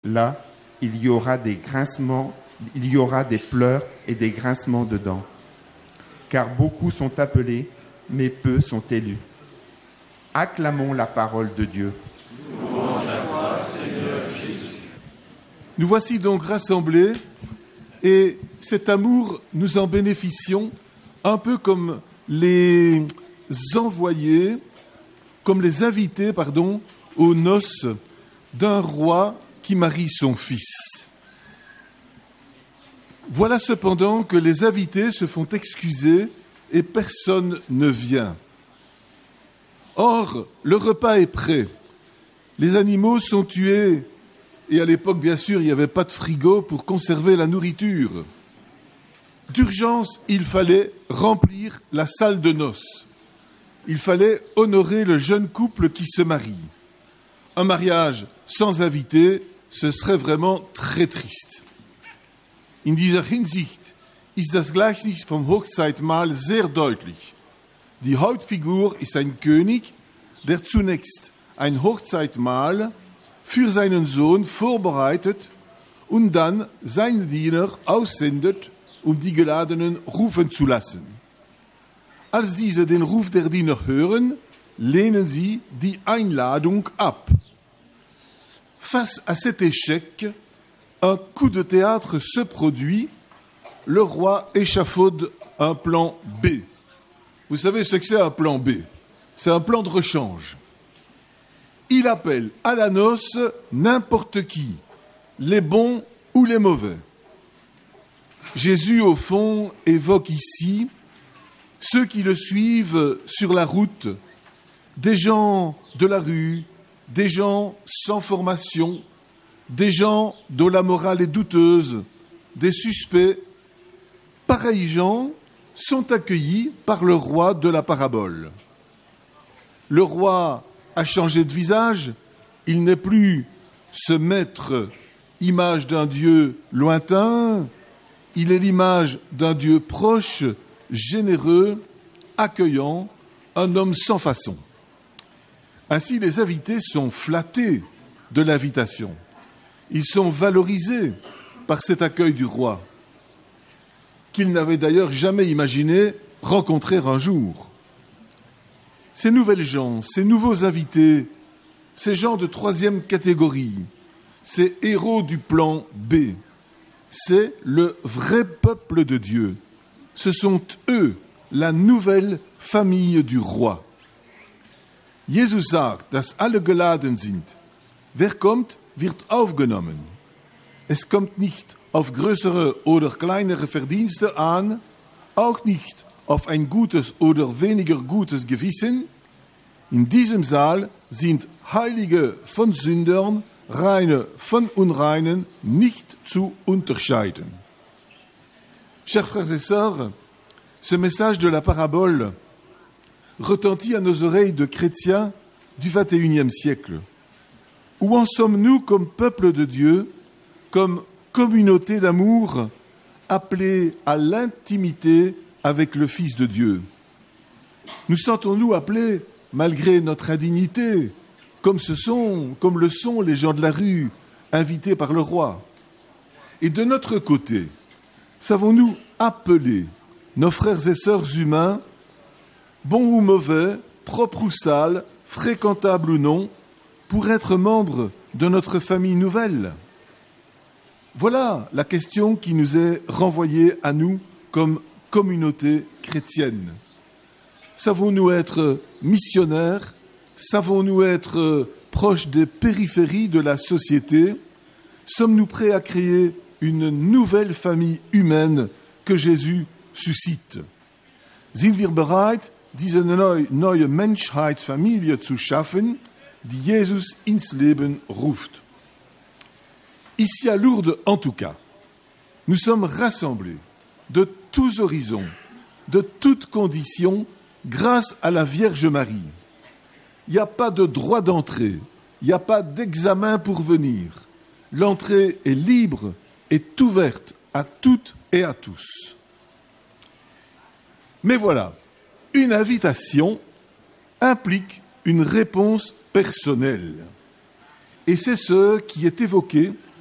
Là, il y aura des grincements, il y aura des pleurs et des grincements de dents. Car beaucoup sont appelés, mais peu sont élus. Acclamons la parole de Dieu. Louange à toi, Seigneur Jésus. Nous voici donc rassemblés et cet amour, nous en bénéficions un peu comme les envoyés, comme les invités, aux noces d'un roi qui marie son fils. Voilà cependant que les invités se font excuser et personne ne vient. Or, le repas est prêt. Les animaux sont tués et à l'époque, bien sûr, il n'y avait pas de frigo pour conserver la nourriture. D'urgence, il fallait remplir la salle de noces. Il fallait honorer le jeune couple qui se marie. Un mariage sans invités, ce serait vraiment très triste. In dieser Hinsicht ist das Gleichnis vom Hochzeitmahl sehr deutlich. Die Hauptfigur ist ein König, der zunächst ein Hochzeitmahl für seinen Sohn vorbereitet und dann seine Diener aussendet, die Geladenen rufen zu lassen. Als diese den Ruf der Diener hören, lehnen sie die Einladung ab. Face à cet échec, un coup de théâtre se produit. Le roi échafaude un plan B. Vous savez ce que c'est un plan B? C'est un plan de rechange. Il appelle à la noce n'importe qui, les bons ou les mauvais. Jésus, au fond, évoque ici ceux qui le suivent sur la route, des gens de la rue, des gens sans formation, des gens dont la morale est douteuse, des suspects. Pareils gens sont accueillis par le roi de la parabole. Le roi a changé de visage, il n'est plus ce maître, image d'un Dieu lointain, il est l'image d'un Dieu proche, généreux, accueillant, un homme sans façon. Ainsi, les invités sont flattés de l'invitation. Ils sont valorisés par cet accueil du roi, qu'ils n'avaient d'ailleurs jamais imaginé rencontrer un jour. Ces nouvelles gens, ces nouveaux invités, ces gens de troisième catégorie, ces héros du plan B, c'est le vrai peuple de Dieu. Ce sont eux, la nouvelle famille du roi. Jesus sagt, dass alle geladen sind. Wer kommt, wird aufgenommen. Es kommt nicht auf größere oder kleinere Verdienste an, auch nicht auf ein gutes oder weniger gutes Gewissen. In diesem Saal sind Heilige von Sündern, Reine von Unreinen nicht zu unterscheiden. Chers frères et sœurs, ce message de la parabole retentit à nos oreilles de chrétiens du XXIe siècle. Où en sommes-nous comme peuple de Dieu, comme communauté d'amour, appelée à l'intimité avec le Fils de Dieu? Nous sentons-nous appelés, malgré notre indignité, comme le sont les gens de la rue, invités par le roi? Et de notre côté, savons-nous appeler nos frères et sœurs humains, bons ou mauvais, propres ou sales, fréquentables ou non, pour être membres de notre famille nouvelle? Voilà la question qui nous est renvoyée à nous comme communauté chrétienne. Savons-nous être missionnaires? Savons-nous être proches des périphéries de la société? Sommes-nous prêts à créer une nouvelle famille humaine que Jésus suscite? Sind wir bereit, diese neue Menschheitsfamilie zu schaffen, die Jesus ins Leben ruft? Ici à Lourdes, en tout cas, nous sommes rassemblés de tous horizons, de toutes conditions, grâce à la Vierge Marie. Il n'y a pas de droit d'entrée, il n'y a pas d'examen pour venir. L'entrée est libre, est ouverte à toutes et à tous. Mais voilà, une invitation implique une réponse personnelle. Et c'est ce qui est évoqué